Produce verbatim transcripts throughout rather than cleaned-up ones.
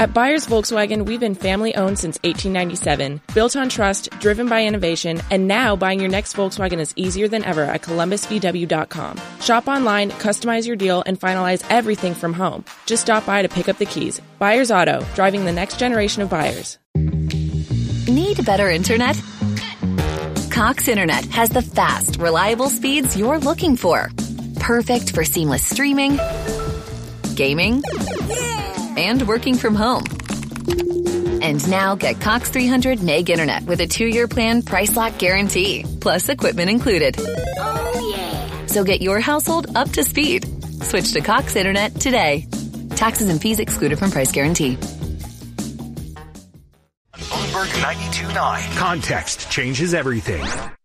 At Buyers Volkswagen, we've been family-owned since eighteen ninety-seven, built on trust, driven by innovation, and now buying your next Volkswagen is easier than ever at Columbus V W dot com. Shop online, customize your deal, and finalize everything from home. Just stop by to pick up the keys. Buyers Auto, driving the next generation of buyers. Need better internet? Cox Internet has the fast, reliable speeds you're looking for. Perfect for seamless streaming, gaming, and working from home. And now get Cox three hundred meg internet with a two-year plan price lock guarantee, plus equipment included. Oh, yeah. So get your household up to speed. Switch to Cox Internet today. Taxes and fees excluded from price guarantee. Bloomberg ninety-two point nine. Context changes everything.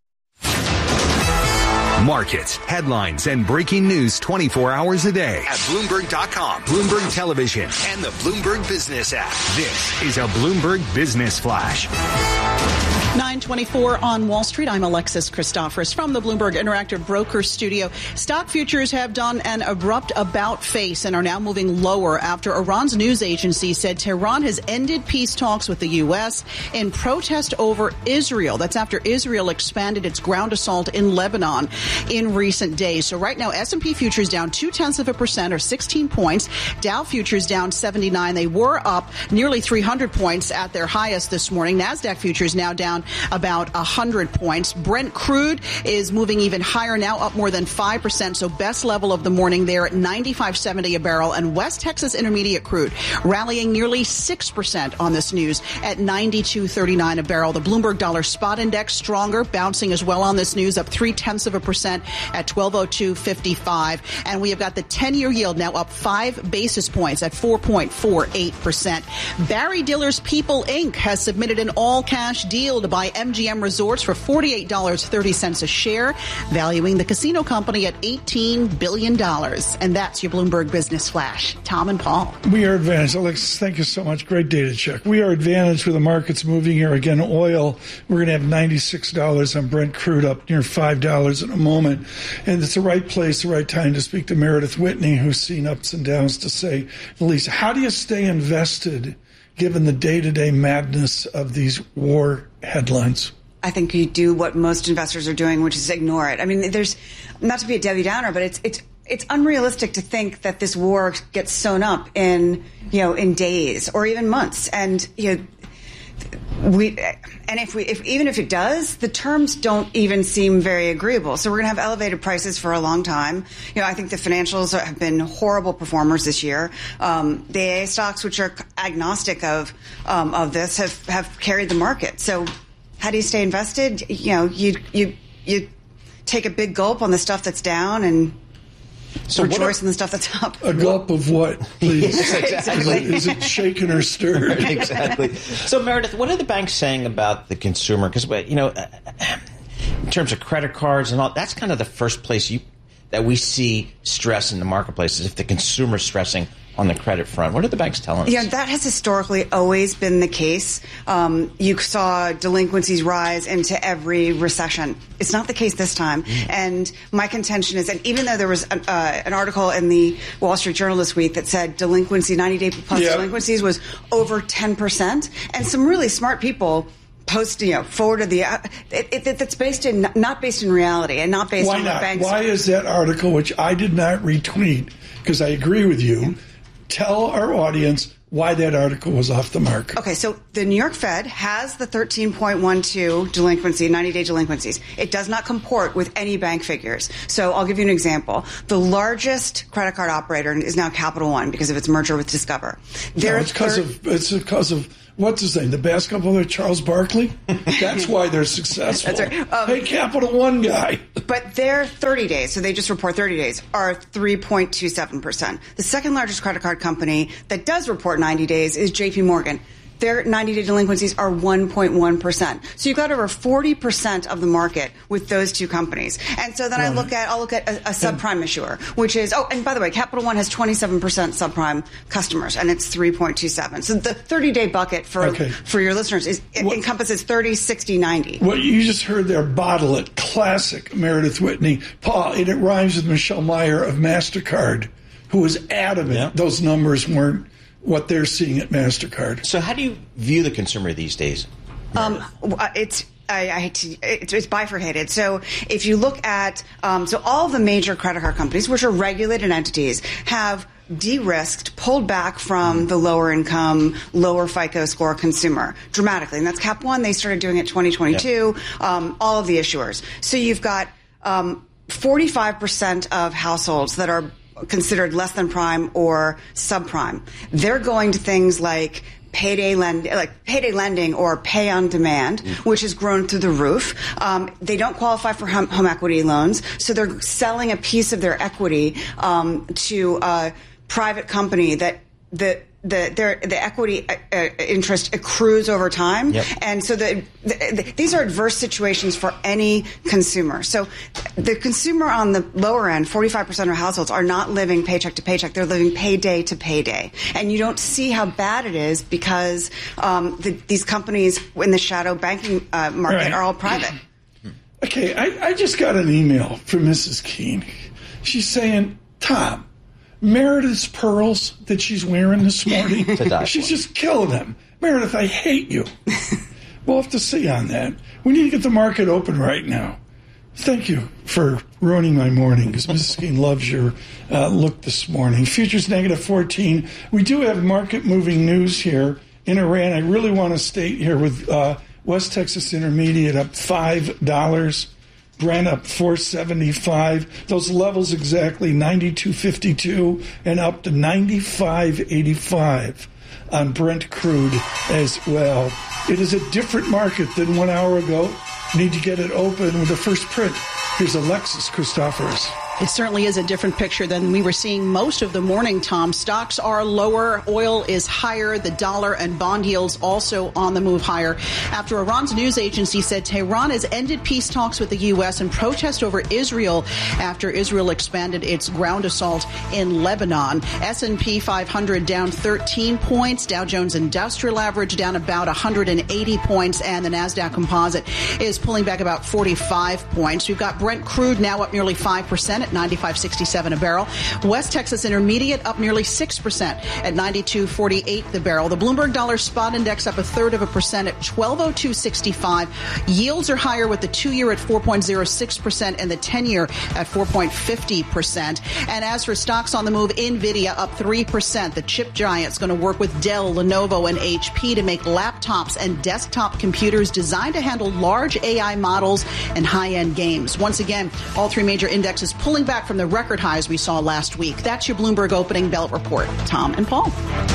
Markets, headlines, and breaking news twenty-four hours a day at Bloomberg dot com, Bloomberg Television, and the Bloomberg Business app. This is a Bloomberg Business Flash. nine twenty-four on Wall Street. I'm Alexis Christoforous from the Bloomberg Interactive Brokers Studio. Stock futures have done an abrupt about-face and are now moving lower after Iran's news agency said Tehran has ended peace talks with the U S in protest over Israel. That's after Israel expanded its ground assault in Lebanon in recent days. So right now, S and P futures down two-tenths of a percent or sixteen points. Dow futures down seventy-nine. They were up nearly three hundred points at their highest this morning. NASDAQ futures now down about one hundred points. Brent crude is moving even higher now, up more than five percent. So best level of the morning there at ninety-five seventy a barrel. And West Texas Intermediate crude rallying nearly six percent on this news at ninety-two thirty-nine a barrel. The Bloomberg Dollar Spot Index stronger, bouncing as well on this news, up three-tenths of a percent at twelve oh two fifty-five. And we have got the ten-year yield now up five basis points at four point four eight percent. Barry Diller's People, Incorporated has submitted an all-cash deal to buy M G M Resorts for forty-eight dollars and thirty cents a share, valuing the casino company at eighteen billion dollars. And that's your Bloomberg Business Flash. Tom and Paul. We are advantaged. Alexis, thank you so much. Great data check. We are advantaged with the markets moving here. Again, oil, we're going to have ninety-six dollars on Brent crude, up near five dollars in a moment. And it's the right place, the right time to speak to Meredith Whitney, who's seen ups and downs, to say, Elise, how do you stay invested given the day-to-day madness of these war headlines? I think you do what most investors are doing, which is ignore it. I mean, there's, not to be a Debbie Downer, but it's it's it's unrealistic to think that this war gets sewn up in, you know, in days or even months. And, you know, we, and if we, if even if it does, the terms don't even seem very agreeable. So we're going to have elevated prices for a long time. You know, I think the financials have been horrible performers this year. Um, the A A stocks, which are agnostic of um, of this, have have carried the market. So how do you stay invested? You know, you you you take a big gulp on the stuff that's down and so rejoice in the stuff that's up. A gulp of what, please? Yes, exactly. Is it shaken or stirred? Exactly. So, Meredith, what are the banks saying about the consumer? Because, you know, in terms of credit cards and all, that's kind of the first place you that we see stress in the marketplace is if the consumer's stressing on the credit front. What are the banks telling us? Yeah, that has historically always been the case. Um, you saw delinquencies rise into every recession. It's not the case this time. Mm. And my contention is that even though there was an, uh, an article in the Wall Street Journal this week that said delinquency, ninety-day plus yep. delinquencies was over ten percent, and some really smart people post, you know, forwarded the, uh, it, it, it's based in, not based in reality and not based Why on not? what banks. Why is that article, which I did not retweet, because I agree with you, yeah. tell our audience why that article was off the mark. Okay, so the New York Fed has the thirteen point one two delinquency, ninety-day delinquencies. It does not comport with any bank figures. So I'll give you an example. The largest credit card operator is now Capital One because of its merger with Discover. No, it's because of it's because of what's his name? The basketball player Charles Barkley. That's why they're successful. That's right. Um, hey, Capital One guy. But their thirty days, so they just report thirty days, are three point two seven percent. The second largest credit card company that does report ninety days is J P Morgan. Their ninety-day delinquencies are one point one percent. So you've got over forty percent of the market with those two companies. And so then right. I look at, I'll look at a, a subprime issuer, which is, oh, and by the way, Capital One has twenty-seven percent subprime customers, and it's three point two seven. So the thirty-day bucket for okay. for your listeners is it what, encompasses thirty, sixty, ninety. What you just heard there, bottle it, classic Meredith Whitney. Paul, and it rhymes with Michelle Meyer of MasterCard, who was adamant yeah. those numbers weren't what they're seeing at MasterCard. So how do you view the consumer these days? Um, it's I, I hate to, it's, it's bifurcated. So if you look at, um, so all of the major credit card companies, which are regulated entities, have de-risked, pulled back from the lower income, lower FICO score consumer dramatically. And that's Cap One. They started doing it twenty twenty-two, yep. um, all of the issuers. So you've got um, forty-five percent of households that are considered less than prime or subprime. They're going to things like payday lend, like payday lending or pay on demand, mm-hmm. which has grown through the roof. Um, they don't qualify for home, home equity loans, so they're selling a piece of their equity um, to a private company that the the their the equity uh, interest accrues over time, yep. and so the, the, the these are adverse situations for any consumer. So the consumer on the lower end, forty-five percent of households are not living paycheck to paycheck; they're living payday to payday, and you don't see how bad it is because um, the, these companies in the shadow banking uh, market right. are all private. Okay, I, I just got an email from Missus Keene. She's saying, Tom, Meredith's pearls that she's wearing this morning, she's just killing them. Meredith, I hate you. We'll have to see on that. We need to get the market open right now. Thank you for ruining my morning, because Missus Keene loves your uh, look this morning. Futures negative fourteen. We do have market-moving news here in Iran. I really want to state here with uh, West Texas Intermediate up five dollars. Brent up four seventy-five. Those levels exactly ninety-two fifty-two and up to ninety-five eighty-five on Brent crude as well. It is a different market than one hour ago. Need to get it open with the first print. Here's Alexis Christoforous. It certainly is a different picture than we were seeing most of the morning, Tom. Stocks are lower. Oil is higher. The dollar and bond yields also on the move higher after Iran's news agency said Tehran has ended peace talks with the U S in protest over Israel after Israel expanded its ground assault in Lebanon. S and P five hundred down thirteen points. Dow Jones Industrial Average down about one hundred eighty points. And the NASDAQ Composite is pulling back about forty-five points. We've got Brent crude now up nearly five percent. At ninety-five sixty-seven a barrel. West Texas Intermediate up nearly six percent at ninety-two forty-eight the barrel. The Bloomberg Dollar Spot Index up a third of a percent at twelve oh two sixty-five. Yields are higher with the two-year at four point oh six percent and the ten-year at four point five oh percent. And as for stocks on the move, NVIDIA up three percent. The chip giant's going to work with Dell, Lenovo, and H P to make laptops and desktop computers designed to handle large A I models and high-end games. Once again, all three major indexes pulling back from the record highs we saw last week. That's your Bloomberg Opening Bell Report. Tom and Paul.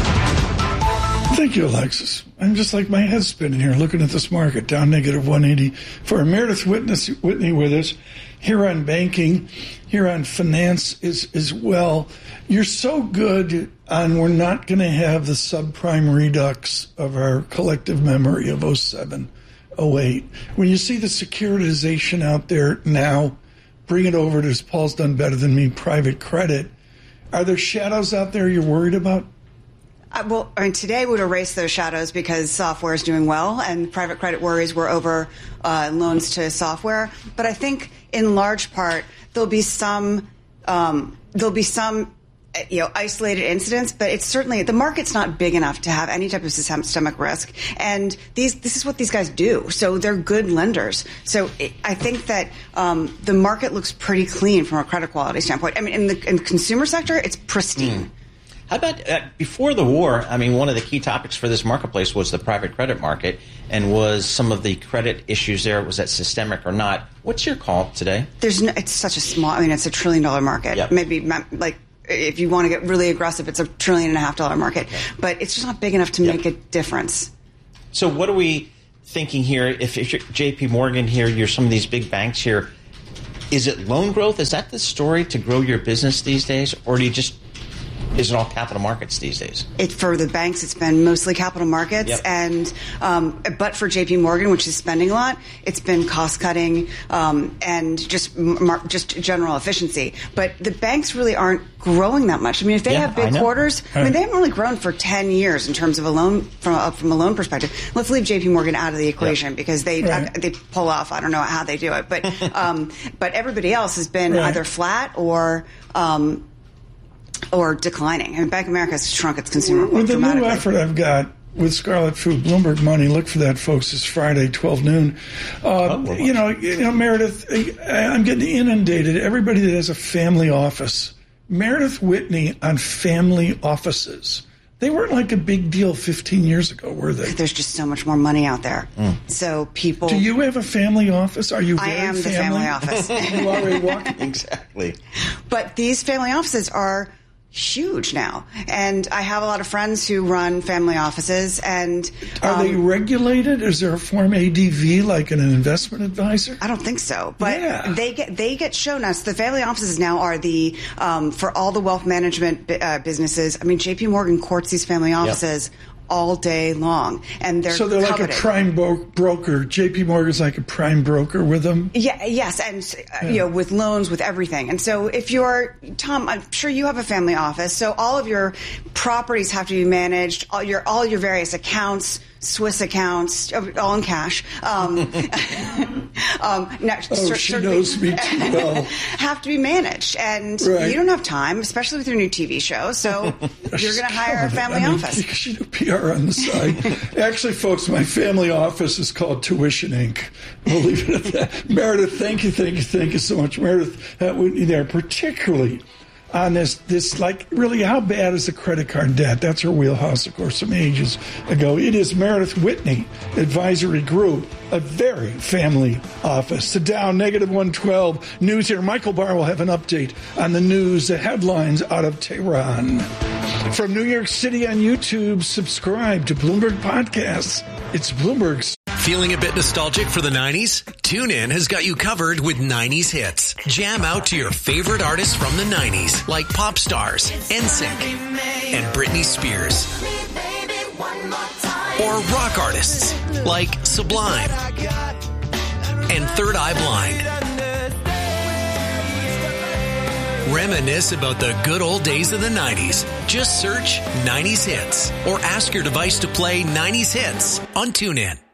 Thank you, Alexis. I'm just like my head spinning here looking at this market, down negative one eighty. For Meredith Witness, Whitney with us here on banking, here on finance as, as well. You're so good on we're not going to have the subprime redux of our collective memory of oh seven, oh eight. When you see the securitization out there now, bring it over to, as Paul's done better than me, private credit. Are there shadows out there you're worried about? Uh, well, I mean, today would erase those shadows because software is doing well, and private credit worries were over uh, loans to software. But I think, in large part, there'll be some um, there'll be some you know isolated incidents, but it's certainly the market's not big enough to have any type of systemic risk. And these this is what these guys do, so they're good lenders. So it, I think that um, the market looks pretty clean from a credit quality standpoint. I mean, in the, in the consumer sector, it's pristine. Mm. How about uh, before the war? I mean, one of the key topics for this marketplace was the private credit market, and was some of the credit issues there, was that systemic or not? What's your call today? There's no, it's such a small. I mean, it's a trillion dollar market. Yep. Maybe like if you want to get really aggressive, it's a trillion and a half dollar market, yep. but it's just not big enough to yep. make a difference. So, what are we thinking here? If, if you're J P Morgan here, you're some of these big banks here. Is it loan growth? Is that the story to grow your business these days, or do you just is it all capital markets these days? It, for the banks, it's been mostly capital markets, yep. and um, but for J P Morgan, which is spending a lot, it's been cost cutting um, and just mar- just general efficiency. But the banks really aren't growing that much. I mean, if they yeah, have big quarters, I mean, they haven't really grown for ten years in terms of a loan from uh, from a loan perspective. Let's leave J P Morgan out of the equation yep. because they right. uh, they pull off. I don't know how they do it, but um, but everybody else has been right. either flat or. Um, or declining. I mean, Bank of America has shrunk its consumer book with the dramatically. new effort I've got with Scarlet Food, Bloomberg Money, look for that, folks. It's Friday, twelve noon. Uh, oh, you know, you know, Meredith, I'm getting inundated. Everybody that has a family office, Meredith Whitney on family offices. They weren't like a big deal fifteen years ago, were they? There's just so much more money out there. Mm. So people... Do you have a family office? Are you very I am the family, family office. You are a what? Exactly. But these family offices are huge now. And I have a lot of friends who run family offices. And Are um, they regulated? Is there a Form A D V like an investment advisor? I don't think so, but yeah. they get they get shown us. The family offices now are the um, for all the wealth management uh, businesses. I mean, J P Morgan courts these family offices. Yep. all day long, and they're so they're coveted. like a prime bro- broker. J P Morgan's like a prime broker with them. Yeah, yes, and uh, yeah. you know, with loans, with everything. And so, if you're Tom, I'm sure you have a family office. So all of your properties have to be managed. All your all your various accounts, Swiss accounts, all in cash. Um, um, not, oh, cer- she knows me too well. Have to be managed, and right. you don't have time, especially with your new T V show. So you're going to hire a family I mean, office. Because you do P R on the side. Actually, folks, my family office is called Tuition Incorporated. We'll leave it at that. Meredith, thank you, thank you, thank you so much. Meredith, uh, Whitney there, particularly on this, this, like, really, how bad is the credit card debt? That's her wheelhouse, of course, some ages ago. It is Meredith Whitney Advisory Group, a very family office. The Dow, negative one twelve. News here. Michael Barr will have an update on the news, the headlines out of Tehran. From New York City on YouTube, subscribe to Bloomberg Podcasts. It's Bloomberg's. Feeling a bit nostalgic for the nineties? TuneIn has got you covered with nineties hits. Jam out to your favorite artists from the nineties, like pop stars, N Sync, and Britney Spears. Or rock artists, like Sublime and Third Eye Blind. Reminisce about the good old days of the nineties. Just search nineties hits or ask your device to play nineties hits on TuneIn.